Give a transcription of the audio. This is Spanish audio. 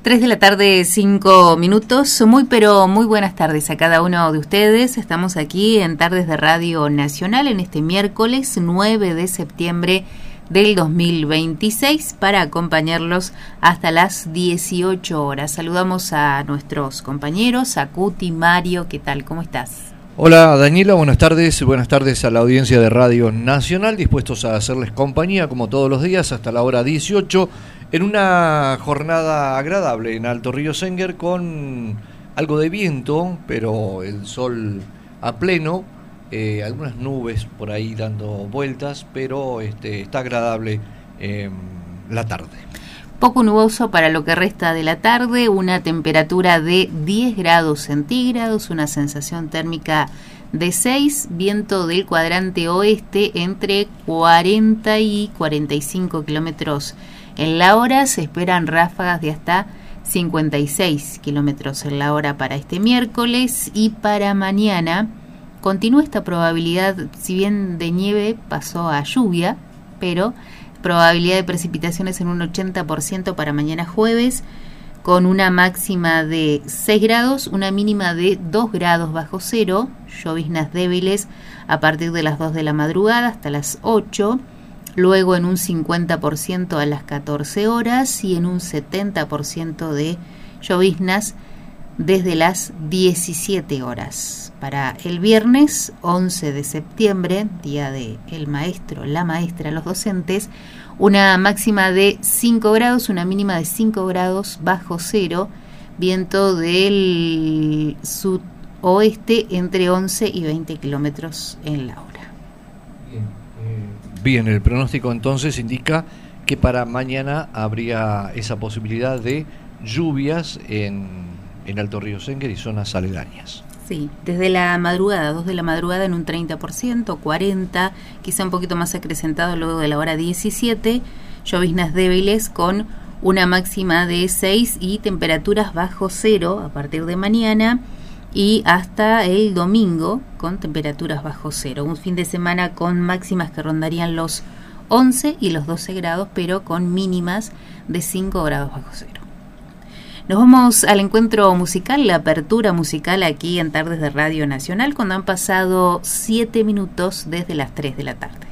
3 de la tarde, 5 minutos. Muy pero muy buenas tardes a cada uno de ustedes. Estamos aquí en Tardes de Radio Nacional en este miércoles 9 de septiembre del 2026 para acompañarlos hasta las 18 horas. Saludamos a nuestros compañeros, a Cuti, Mario, ¿qué tal? ¿Cómo estás? Hola Daniela, buenas tardes a la audiencia de Radio Nacional, dispuestos a hacerles compañía como todos los días hasta la hora 18 en una jornada agradable en Alto Río Senguer con algo de viento, pero el sol a pleno, algunas nubes por ahí dando vueltas, pero está agradable la tarde. Poco nuboso para lo que resta de la tarde, una temperatura de 10 grados centígrados, una sensación térmica de 6, viento del cuadrante oeste entre 40 y 45 kilómetros en la hora. Se esperan ráfagas de hasta 56 kilómetros en la hora para este miércoles, y para mañana continúa esta probabilidad, si bien de nieve pasó a lluvia, pero probabilidad de precipitaciones en un 80% para mañana jueves, con una máxima de 6 grados, una mínima de 2 grados bajo cero, lloviznas débiles a partir de las 2 de la madrugada hasta las 8, luego en un 50% a las 14 horas y en un 70% de lloviznas desde las 17 horas. Para el viernes 11 de septiembre, día de el maestro, la maestra, los docentes, una máxima de 5 grados, una mínima de 5 grados bajo cero, viento del sudoeste entre 11 y 20 kilómetros en la hora. Bien, el pronóstico entonces indica que para mañana habría esa posibilidad de lluvias en Alto Río Senguer y zonas aledañas. Sí, desde la madrugada, 2 de la madrugada en un 30%, 40%, quizá un poquito más acrecentado luego de la hora 17, lloviznas débiles con una máxima de 6 y temperaturas bajo cero a partir de mañana y hasta el domingo con temperaturas bajo cero. Un fin de semana con máximas que rondarían los 11 y los 12 grados, pero con mínimas de 5 grados bajo cero. Nos vamos al encuentro musical, la apertura musical aquí en Tardes de Radio Nacional, cuando han pasado 7 minutos desde las 3 de la tarde.